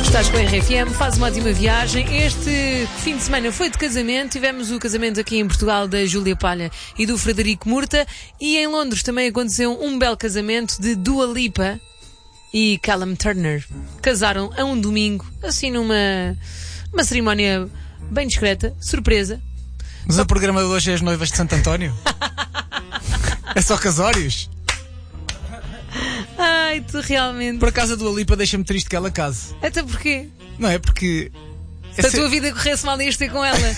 Estás com a RFM, faz uma ótima viagem. Este fim de semana foi de casamento. Tivemos o casamento aqui em Portugal da Júlia Palha e do Frederico Murta. E em Londres também aconteceu um belo casamento de Dua Lipa e Callum Turner. Casaram a um domingo, assim numa cerimónia bem discreta, surpresa. Mas o programa de hoje é as noivas de Santo António? É só casórios? Ai, tu realmente... Por acaso a Dua Lipa deixa-me triste que ela case. Até porquê? Não é porque... Se a tua vida corresse mal, ias ter com ela.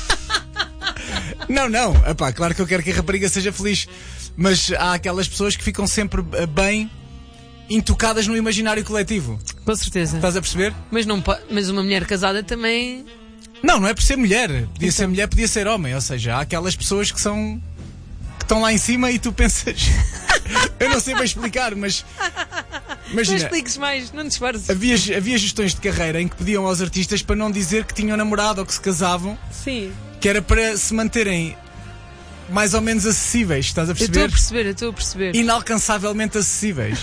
Não. Epá, claro que eu quero que a rapariga seja feliz. Mas há aquelas pessoas que ficam sempre bem intocadas no imaginário coletivo. Com certeza. Estás a perceber? Mas uma mulher casada também... Não é por ser mulher. Podia ser mulher, podia ser homem. Ou seja, há aquelas pessoas que estão lá em cima e tu pensas... Eu não sei bem explicar, mas... Imagina, não expliques mais, não te esforces. havia gestões de carreira em que pediam aos artistas para não dizer que tinham namorado ou que se casavam. Sim. Que era para se manterem mais ou menos acessíveis, estás a perceber? Eu estou a perceber. Inalcançavelmente acessíveis.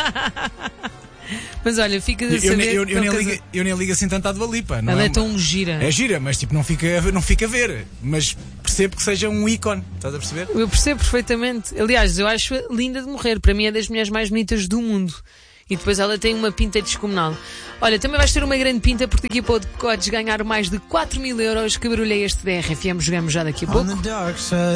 Mas olha, fica a saber... Eu nem ligo assim tanto à Dua Lipa. Não ela é tão gira. É gira, mas tipo, não fica a ver. Mas percebo que seja um ícone, estás a perceber? Eu percebo perfeitamente. Aliás, eu acho linda de morrer. Para mim é das mulheres mais bonitas do mundo. E depois ela tem uma pinta descomunal. Olha, também vais ter uma grande pinta porque daqui a pouco podes ganhar mais de 4.000 euros. Que barulho é este da RFM? Jogamos já daqui a pouco.